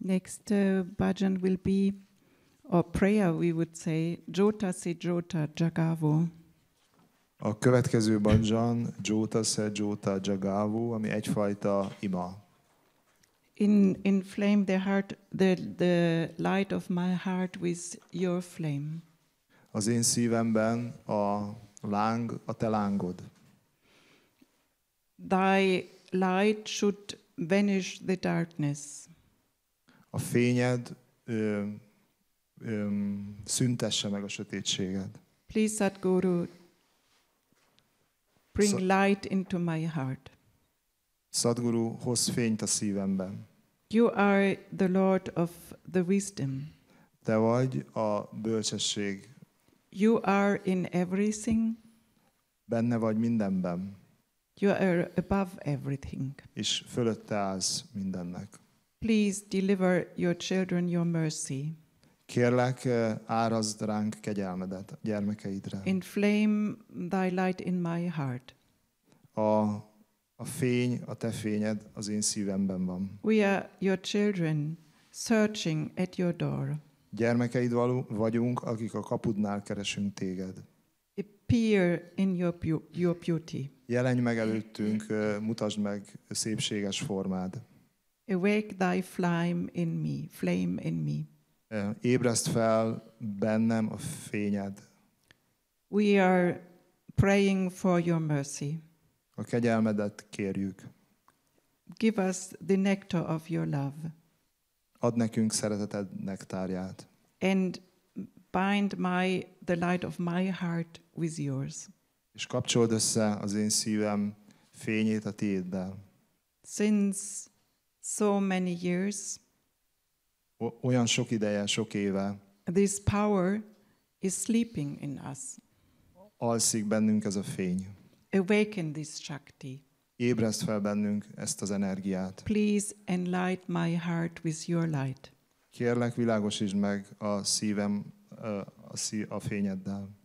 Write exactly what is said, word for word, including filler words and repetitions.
Next uh, bhajan will be, or prayer we would say, Jota se Jota Jagavo. A következő bhajan Jota se Jota Jagavo, ami egyfajta ima. In inflame the heart, the the light of my heart with your flame. Az én szívemben a láng, a te lángod. Thy light should vanish the darkness. A fényed ö, ö, szüntesse meg a sötétséget. Please, Sadhguru, bring Sa- light into my heart. Sadhguru, hozz fényt a szívemben. You are the Lord of the wisdom. Te vagy a bölcsesség. You are in everything. Benne vagy mindenben, You are above everything. és fölötte állsz mindennek. Please deliver your children your mercy. Kérlek, árazd ránk kegyelmedet a gyermekeidre. Inflame thy light in my heart. A, a fény, a te fényed az én szívemben van. We are your children searching at your door. Gyermekeid való, vagyunk, akik a kapudnál keresünk téged. Appear in your, beau- your beauty. Jelenj meg előttünk, mutasd meg szépséges formád. Awake thy flame in me, flame in me. Ébreszt fel bennem a fényed. We are praying for your mercy. A kegyelmedet kérjük. Give us the nectar of your love. Add nekünk szereteted nektárját. And bind my the light of my heart with yours. És kapcsold össze az én szívem fényét a tiéddel. Since so many years, O- olyan sok ideje, sok éve this power is sleeping in us. alszik bennünk ez a fény. Awaken this Shakti. Ébreszt fel bennünk ezt az energiát. Please enlighten my heart with your light. Kérlek, világosítsd meg a szívem ö, a, szí- a fényeddel.